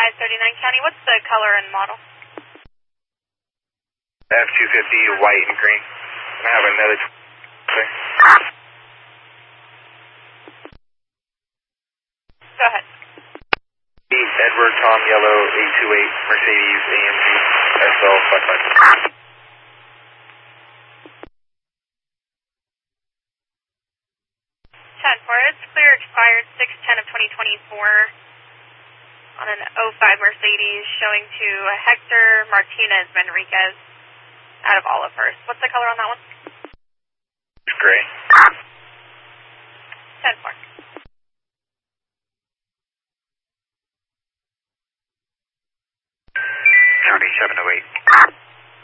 539 County. What's the color and model? F-250, white and green. And I have another... Go ahead. Edward Tom Yellow 828 Mercedes AMG SL 55. 10-4, it's clear expired 6/10 of 2024 on an 05 Mercedes showing to Hector Martinez Manriquez out of Olivehurst. What's the color on that one? It's gray. 10-4.